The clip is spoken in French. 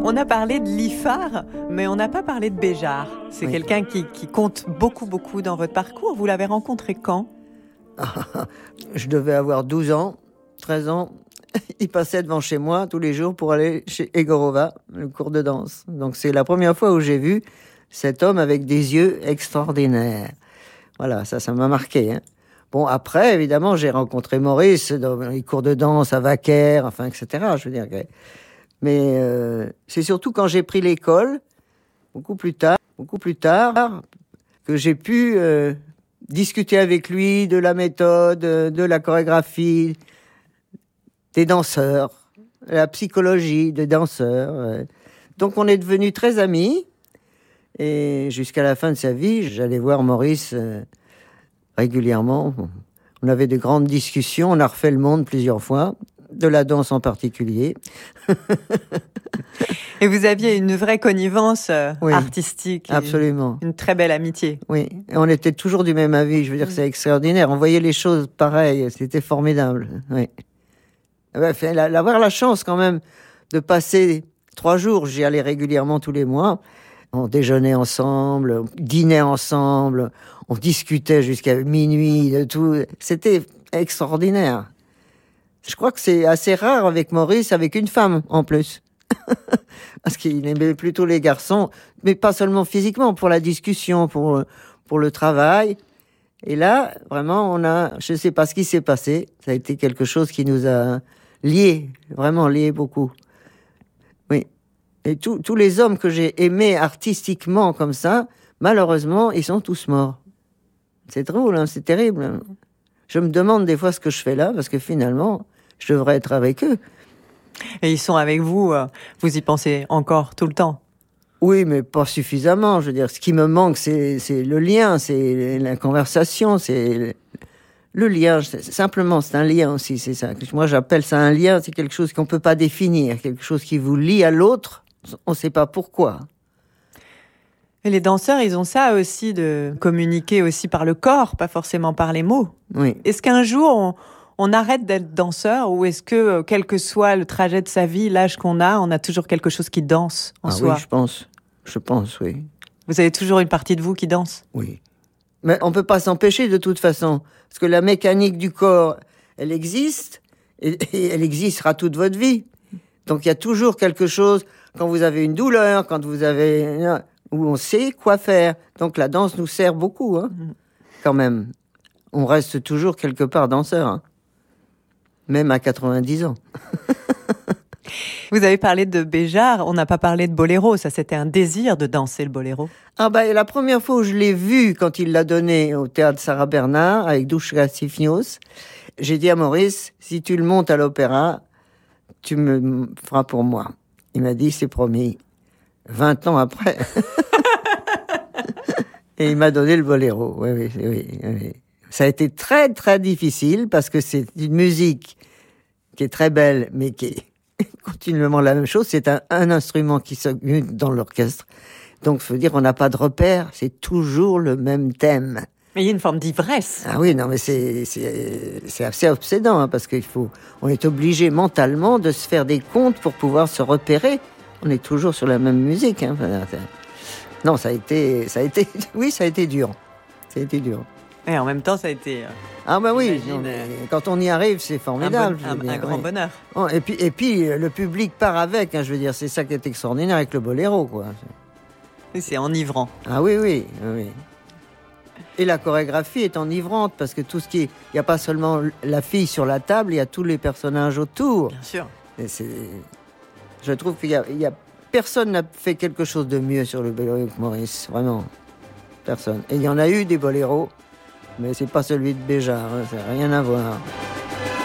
On a parlé de Liffard, mais on n'a pas parlé de Béjart. C'est quelqu'un qui compte beaucoup dans votre parcours. Vous l'avez rencontré quand ? Je devais avoir 12 ans, 13 ans. Il passait devant chez moi tous les jours pour aller chez Egorova, le cours de danse. Donc c'est la première fois où j'ai vu cet homme avec des yeux extraordinaires. Voilà, ça m'a marqué. Bon, après, évidemment, j'ai rencontré Maurice dans les cours de danse à Wacker, enfin, etc. Je veux dire. Mais c'est surtout quand j'ai pris l'école, beaucoup plus tard, que j'ai pu discuter avec lui de la méthode, de la chorégraphie, des danseurs, la psychologie des danseurs. Donc on est devenus très amis. Et jusqu'à la fin de sa vie, j'allais voir Maurice régulièrement. On avait de grandes discussions, on a refait le monde plusieurs fois, de la danse en particulier. Et vous aviez une vraie connivence artistique. Absolument. Une très belle amitié. Oui, et on était toujours du même avis. Je veux dire, c'est extraordinaire. On voyait les choses pareilles. C'était formidable. Oui. Avoir la chance quand même de passer 3 jours, j'y allais régulièrement tous les mois. On déjeunait ensemble, on dînait ensemble, on discutait jusqu'à minuit de tout. C'était extraordinaire. Je crois que c'est assez rare avec Maurice, avec une femme en plus. Parce qu'il aimait plutôt les garçons, mais pas seulement physiquement, pour la discussion, pour le travail. Et là, vraiment, je ne sais pas ce qui s'est passé. Ça a été quelque chose qui nous a liés, vraiment liés beaucoup. Oui. Et tous les hommes que j'ai aimés artistiquement comme ça, malheureusement, ils sont tous morts. C'est drôle, c'est terrible. Je me demande des fois ce que je fais là, parce que finalement, je devrais être avec eux. Et ils sont avec vous, vous y pensez encore tout le temps ? Oui, mais pas suffisamment. Je veux dire, ce qui me manque, c'est le lien, c'est la conversation, c'est le lien. Simplement, c'est un lien aussi, c'est ça. Moi, j'appelle ça un lien, c'est quelque chose qu'on peut pas définir, quelque chose qui vous lie à l'autre, on sait pas pourquoi. Et les danseurs, ils ont ça aussi, de communiquer aussi par le corps, pas forcément par les mots. Oui. Est-ce qu'un jour, on arrête d'être danseur, ou est-ce que, quel que soit le trajet de sa vie, l'âge qu'on a, on a toujours quelque chose qui danse en soi ? Oui, je pense, oui. Vous avez toujours une partie de vous qui danse ? Oui. Mais on peut pas s'empêcher de toute façon. Parce que la mécanique du corps, elle existe, et elle existera toute votre vie. Donc il y a toujours quelque chose, quand vous avez une douleur, quand vous avez... où on sait quoi faire. Donc la danse nous sert beaucoup, quand même. On reste toujours quelque part danseur, même à 90 ans. Vous avez parlé de Béjart, on n'a pas parlé de boléro. Ça, c'était un désir de danser le boléro. La première fois où je l'ai vu, quand il l'a donné au théâtre Sarah Bernard, avec Duška Sifnius, j'ai dit à Maurice, si tu le montes à l'opéra, tu me feras pour moi. Il m'a dit, c'est promis. 20 ans après. Et il m'a donné le boléro. Oui. Ça a été très, très difficile parce que c'est une musique qui est très belle, mais qui est continuellement la même chose. C'est un instrument qui s'augmente dans l'orchestre. Donc, il faut dire qu'on n'a pas de repère. C'est toujours le même thème. Mais il y a une forme d'ivresse. Ah oui, non, mais c'est assez obsédant, parce on est obligé mentalement de se faire des comptes pour pouvoir se repérer. On est toujours sur la même musique. Non, ça a été dur. Ça a été dur. Et en même temps, ça a été... Oui, quand on y arrive, c'est formidable. Un grand bonheur. Et puis, le public part avec, je veux dire, c'est ça qui est extraordinaire avec le boléro, quoi. Oui, c'est enivrant. Ah oui. Et la chorégraphie est enivrante, parce que il n'y a pas seulement la fille sur la table, il y a tous les personnages autour. Bien sûr. Et je trouve personne n'a fait quelque chose de mieux sur le boléro que Maurice, vraiment. Personne. Et il y en a eu des boléros, mais c'est pas celui de Béjart, ça n'a rien à voir.